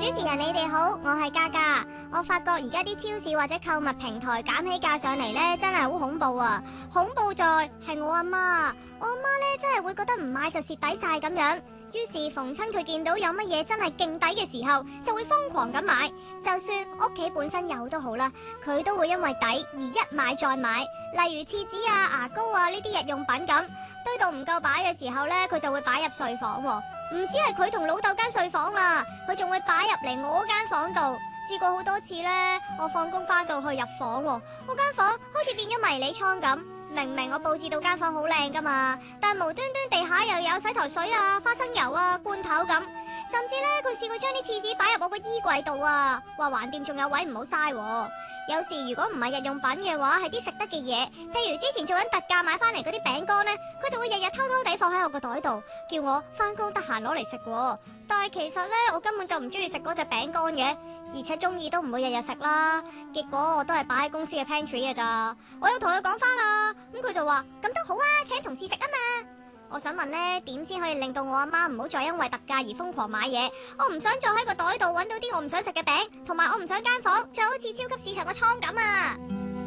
主持人你哋好，我係嘉嘉。我發覺而家啲超市或者購物平台減起價上嚟呢，真係好恐怖啊！恐怖在係我阿媽，我阿媽呢真係會覺得唔買就蝕底晒咁樣。於是逢親佢見到有乜嘢真係勁抵嘅時候，就會瘋狂咁買。就算屋企本身有都好啦，佢都會因為抵而一買再買。例如廁紙啊、牙膏啊呢啲日用品咁，堆到唔夠擺嘅時候呢，佢就會擺入睡房喎。唔止係佢同老豆間睡房啊，佢仲會擺入嚟我間房度。試過好多次呢，我放工翻到去入房喎，我間房好似變咗迷你倉咁。明明我佈置到間房好靚噶嘛，但無端端地下又有洗頭水啊、花生油啊、罐頭咁，甚至呢，佢試過將啲廁紙擺入我個衣櫃度啊，話橫掂仲有位唔好嘥喎。有時如果唔係日用品嘅話，係啲食得嘅嘢，譬如之前做緊特價買翻嚟嗰啲餅乾呢，佢就會日日偷偷地放喺我個袋度，叫我翻工得閒攞嚟食喎。但係其實呢，我根本就唔中意食嗰隻餅乾嘅，而且中意都唔會日日食啦。結果我都係擺喺公司嘅 pantry 嘅咋。我有同佢講翻啦，咁佢就話咁都好啊，請同事食啊嘛。我想問呢，點先可以令到我阿媽唔好再因為特價而瘋狂買嘢？我唔想再喺個袋度揾到啲我唔想食嘅餅，同埋我唔想間房再好似超級市場個倉咁啊！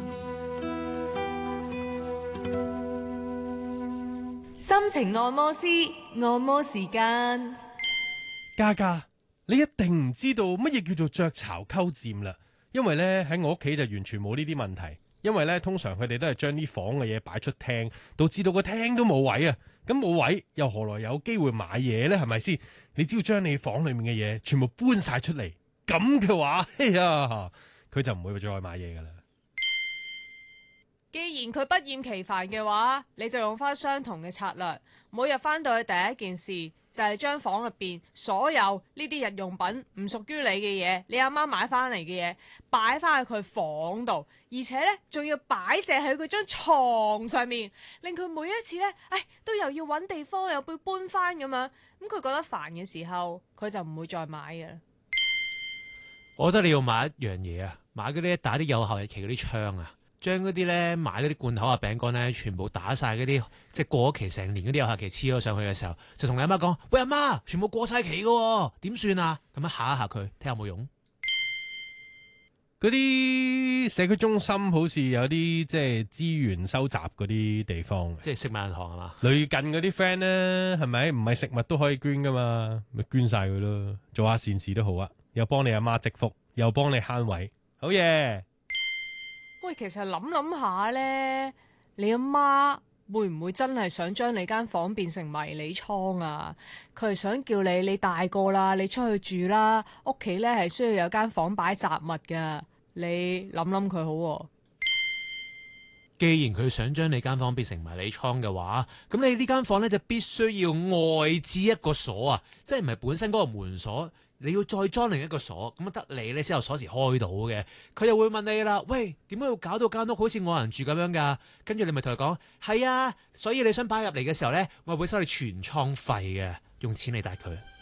心情按摩師，按摩時間。 嘉嘉，你一定唔知道乜嘢叫做雀巢鳩佔啦，因為呢，喺我屋企就完全冇呢啲問題，因為呢，通常佢哋都係將啲房嘅嘢擺出廳，導致到個廳都冇位啊，咁冇位又何來有機會買嘢呢？係咪先？你只要將你房裏面嘅嘢全部搬晒出嚟，咁嘅話，哎呀，佢就唔會再買嘢噶啦。 既然佢不厭其煩嘅話，你就用翻相同嘅策略，每日翻到去第一件事就係將房入邊所有呢啲日用品唔屬於你嘅嘢，你阿媽買翻嚟嘅嘢擺翻去佢房度，而且呢仲要擺正喺佢張床上面，令佢每一次呢，都又要揾地方又要搬翻咁樣，咁佢覺得煩嘅時候，佢就唔會再買嘅。 我覺得你要買一樣嘢啊，買嗰啲打啲有效日期嗰啲槍啊。將嗰啲咧買嗰啲罐頭啊餅乾咧，全部打晒嗰啲即係過咗期成年嗰啲有效期黐咗上去嘅時候，就同你阿媽講：喂，阿媽，全部過晒期噶，點算啊？咁樣嚇一嚇佢，睇下有冇用。 嗰啲社區中心好似有啲即係資源收集嗰啲地方， 即係食物銀行係嘛？ 類近嗰啲 friend 咧，係咪唔係食物都可以捐噶嘛？咪捐晒佢咯，做下善事都好啊，又幫你阿媽積福，又幫你慳位，好嘢！ 喂，其實諗下呢，你阿媽會唔會真係想將你間房變成迷你倉啊？佢係想叫你大個啦，你出去住啦，屋企呢係需要有間房擺雜物噶。你諗佢好喎。 既然佢想將你間房變成迷你倉嘅話，咁你呢間房呢就必須要外置一個鎖啊，即係唔係本身嗰個門鎖。你要再裝另一個鎖，咁得你咧先有鎖匙開到嘅。佢又會問你啦，喂，點解要搞到間屋好似冇人住咁樣噶？跟住你咪同佢講，係啊，所以你想擺入嚟嘅時候咧，我會收你全倉費嘅，用錢嚟帶佢。